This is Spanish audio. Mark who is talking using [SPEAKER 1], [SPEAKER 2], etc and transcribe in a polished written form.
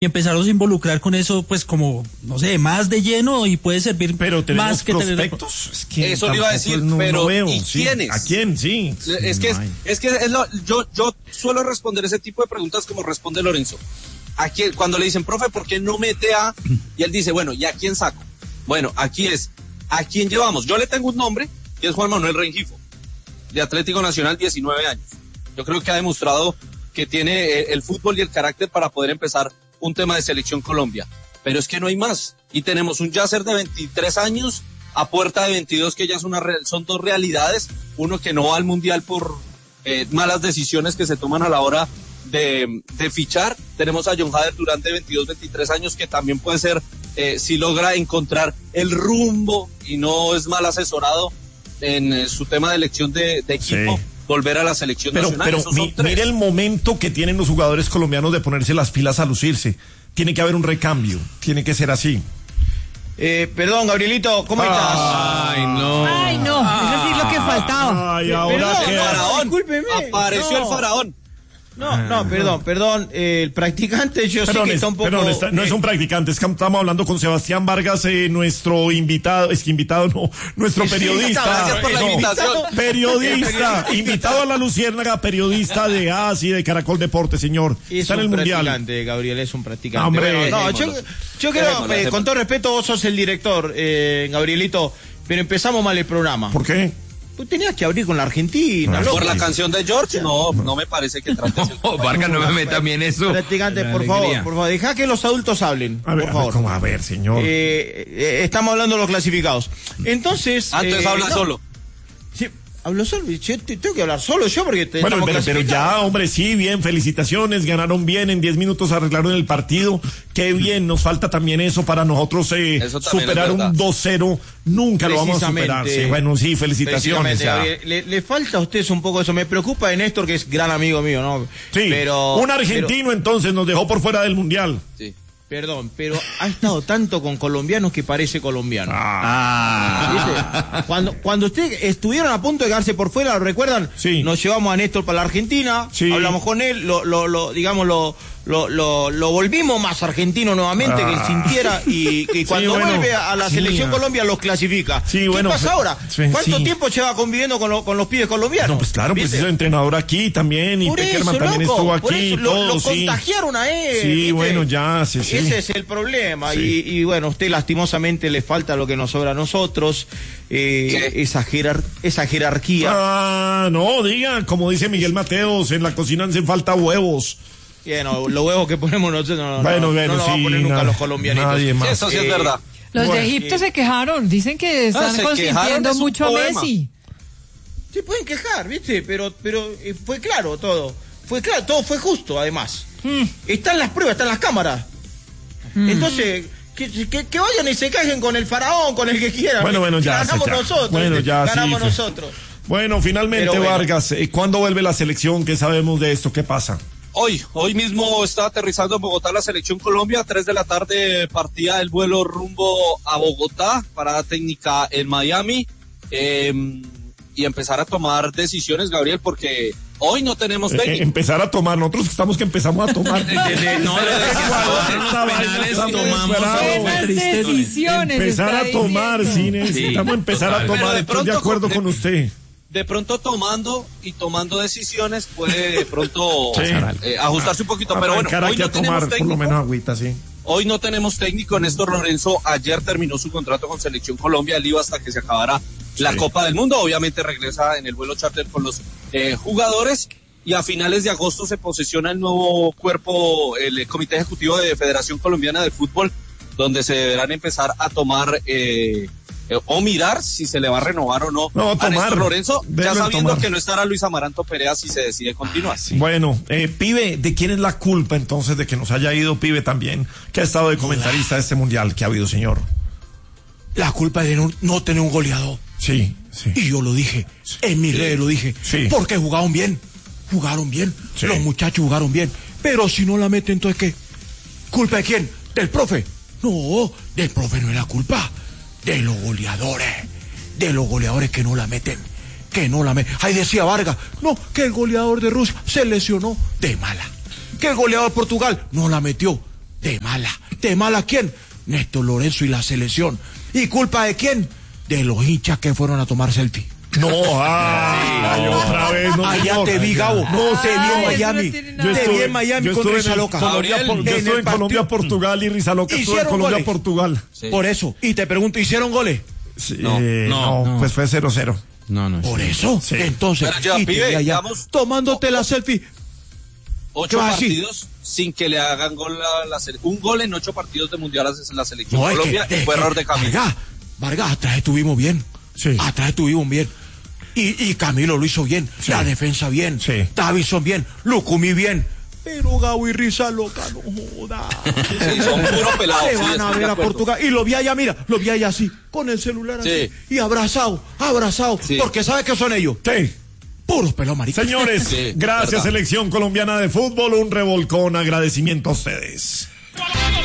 [SPEAKER 1] y empezarlos a involucrar con eso, pues como, no sé, más de lleno y puede servir
[SPEAKER 2] pero
[SPEAKER 1] más que
[SPEAKER 2] prospectos.
[SPEAKER 3] Es que eso le iba a decir, pero
[SPEAKER 2] veo,
[SPEAKER 3] ¿y
[SPEAKER 2] sí.
[SPEAKER 3] quiénes?
[SPEAKER 2] ¿A quién? Sí.
[SPEAKER 3] Yo suelo responder ese tipo de preguntas como responde Lorenzo. Cuando le dicen, profe, ¿por qué no mete a...? Y él dice, bueno, ¿y a quién saco? Bueno, aquí es, ¿a quién llevamos? Yo le tengo un nombre, y es Juan Manuel Rengifo, de Atlético Nacional, 19 años. Yo creo que ha demostrado que tiene el fútbol y el carácter para poder empezar un tema de selección Colombia. Pero es que no hay más. Y tenemos un Yasser de 23 años, a puerta de 22, que ya son dos realidades. Uno que no va al Mundial por malas decisiones que se toman a la hora de fichar. Tenemos a John Jader Durán de 22, 23 años, que también puede ser, si logra encontrar el rumbo y no es mal asesorado en su tema de elección de equipo, sí, volver a la selección nacional.
[SPEAKER 2] Pero mire el momento que tienen los jugadores colombianos de ponerse las pilas a lucirse. Tiene que haber un recambio, tiene que ser así.
[SPEAKER 4] Perdón, Gabrielito, ¿cómo estás?
[SPEAKER 5] Ay, no.
[SPEAKER 6] Eso sí es lo que faltaba.
[SPEAKER 2] Ay, ahora
[SPEAKER 3] el faraón.
[SPEAKER 4] Discúlpeme.
[SPEAKER 3] Apareció el faraón.
[SPEAKER 4] Perdón, el practicante yo sé que está un poco...
[SPEAKER 2] no es un practicante, es que estamos hablando con Sebastián Vargas, nuestro invitado, nuestro periodista.
[SPEAKER 3] Gracias por la invitación.
[SPEAKER 2] Periodista, invitado a la Luciérnaga, periodista de ASI, de Caracol Deporte, señor. Está en el Mundial.
[SPEAKER 4] Gabriel, es un practicante.
[SPEAKER 2] Hombre,
[SPEAKER 4] yo quiero, con todo respeto, vos sos el director, Gabrielito, pero empezamos mal el programa.
[SPEAKER 2] ¿Por qué?
[SPEAKER 4] Tú tenías que abrir con la Argentina.
[SPEAKER 3] Por la canción de George, no me parece que trate ese...
[SPEAKER 5] Vargas, no me meta bien eso.
[SPEAKER 4] Practicante, por favor, deja que los adultos hablen.
[SPEAKER 2] A ver,
[SPEAKER 4] por favor.
[SPEAKER 2] A ver, señor.
[SPEAKER 4] Estamos hablando de los clasificados. Entonces...
[SPEAKER 3] Entonces habla solo.
[SPEAKER 4] Sí, hablo solo. Yo tengo que hablar solo yo porque...
[SPEAKER 2] Bueno, pero ya, hombre, sí, bien, felicitaciones, ganaron bien, en 10 minutos arreglaron el partido, qué bien, nos falta también eso para nosotros superar un 2-0, nunca lo vamos a superar. Sí, bueno, sí, felicitaciones.
[SPEAKER 4] Le falta a ustedes un poco eso, me preocupa de Néstor, que es gran amigo mío, ¿no?
[SPEAKER 2] Sí, pero un argentino entonces nos dejó por fuera del Mundial.
[SPEAKER 3] Sí.
[SPEAKER 4] Perdón, pero ha estado tanto con colombianos que parece colombiano. Cuando ustedes estuvieron a punto de quedarse por fuera, ¿lo recuerdan?
[SPEAKER 2] Sí.
[SPEAKER 4] Nos llevamos a Néstor para la Argentina, sí, hablamos con él, lo volvimos más argentino nuevamente, que él sintiera y cuando vuelve a la selección Colombia los clasifica.
[SPEAKER 2] Sí,
[SPEAKER 4] ¿Qué pasa ahora? ¿Cuánto tiempo lleva conviviendo con los pibes colombianos?
[SPEAKER 2] No, pues claro, pues es entrenador aquí también, y Peckerman también estuvo aquí.
[SPEAKER 4] Lo contagiaron a él.
[SPEAKER 2] Sí, ¿viste? Bueno, ya, sí.
[SPEAKER 4] Ese es el problema,
[SPEAKER 2] sí.
[SPEAKER 4] Y bueno, usted lastimosamente le falta lo que nos sobra a nosotros, esa jerarquía.
[SPEAKER 2] No, diga, como dice Miguel Mateos, en la cocina hacen falta huevos.
[SPEAKER 4] Bueno, los huevos que ponemos nosotros no
[SPEAKER 2] sí,
[SPEAKER 4] van a poner nunca los colombianitos.
[SPEAKER 2] Nadie más.
[SPEAKER 3] Eso sí es verdad.
[SPEAKER 6] Los de Egipto se quejaron, dicen que están consintiendo mucho a Messi.
[SPEAKER 4] Se pueden quejar, ¿viste? Pero fue claro todo. Todo fue justo, además. Están las pruebas, están las cámaras. Entonces, que vayan y se quejen con el faraón, con el que quieran.
[SPEAKER 2] Bueno, ya.
[SPEAKER 4] Ganamos nosotros.
[SPEAKER 2] Bueno, ya,
[SPEAKER 4] ganamos
[SPEAKER 2] sí,
[SPEAKER 4] nosotros.
[SPEAKER 2] Bueno, finalmente, Vargas, ¿cuándo vuelve la selección? ¿Qué sabemos de esto? ¿Qué pasa?
[SPEAKER 3] Hoy mismo está aterrizando en Bogotá la selección Colombia. 3 de la tarde partía el vuelo rumbo a Bogotá, parada técnica en Miami, y empezar a tomar decisiones, Gabriel, porque hoy no tenemos técnico.
[SPEAKER 2] Empezar a tomar, nosotros estamos que empezamos a tomar. Empezar a tomar, sí, necesitamos empezar a tomar. Estoy de acuerdo con usted.
[SPEAKER 3] De pronto tomando decisiones puede de pronto ajustarse un poquito, pero bueno, hoy no tenemos técnico. Por lo menos agüita, sí. Hoy no tenemos técnico. Néstor Lorenzo ayer terminó su contrato con Selección Colombia, él iba hasta que se acabara la Copa del Mundo, obviamente regresa en el vuelo charter con los jugadores, y a finales de agosto se posesiona el nuevo cuerpo, el Comité Ejecutivo de Federación Colombiana de Fútbol, donde se deberán empezar a tomar o mirar si se le va a renovar o no a Néstor Lorenzo, ya sabiendo que no estará Luis Amaranto Perea si se decide continuar.
[SPEAKER 2] Bueno, Pibe, ¿de quién es la culpa entonces de que nos haya ido Pibe también, que ha estado de comentarista de este mundial que ha habido, señor?
[SPEAKER 7] La culpa es de no tener un goleador.
[SPEAKER 2] Sí.
[SPEAKER 7] Y yo lo dije, en mis redes lo dije, porque jugaron bien, los muchachos jugaron bien, pero si no la meten, entonces ¿qué? ¿Culpa de quién? ¿Del profe? No, del profe no es la culpa. De los goleadores que no la meten, Ahí decía Vargas, no, que el goleador de Rusia se lesionó de mala, que el goleador de Portugal no la metió De mala ¿quién? Néstor Lorenzo y la selección. ¿Y culpa de quién? De los hinchas que fueron a tomar selfie.
[SPEAKER 2] No, otra vez. No,
[SPEAKER 7] allá te vi, Gabo.
[SPEAKER 2] No,
[SPEAKER 7] te vi en Miami. Te vi en Miami con Rizaloca.
[SPEAKER 2] Yo estuve en Colombia, Portugal y Rizaloca estuvo en Colombia, Portugal.
[SPEAKER 7] Sí. Por eso. Y te pregunto, ¿hicieron goles?
[SPEAKER 2] Sí, no, pues fue 0-0.
[SPEAKER 5] No.
[SPEAKER 7] Por eso. Sí. Entonces,
[SPEAKER 3] pero ya, pibe,
[SPEAKER 7] allá, tomándote la selfie.
[SPEAKER 3] 8 partidos sin que le hagan gol un gol en 8 partidos de mundial a la selección Colombia fue error de Camilo.
[SPEAKER 7] Vargas, atrás estuvimos bien.
[SPEAKER 2] Sí.
[SPEAKER 7] Atrás estuvimos bien. Y Camilo lo hizo bien. Sí. La defensa bien.
[SPEAKER 2] Sí.
[SPEAKER 7] Davison bien. Lucumí bien. Pero Gabo y Rizaloca no joda.
[SPEAKER 3] Sí, son puros pelados.
[SPEAKER 7] Se van a ver a Portugal. Y lo vi allá, mira, lo vi allá así, con el celular así. Y abrazado. Sí. Porque ¿sabes qué son ellos?
[SPEAKER 2] Sí.
[SPEAKER 7] Puros pelos maricos.
[SPEAKER 2] Señores, gracias, Selección Colombiana de Fútbol. Un revolcón. Agradecimiento a ustedes.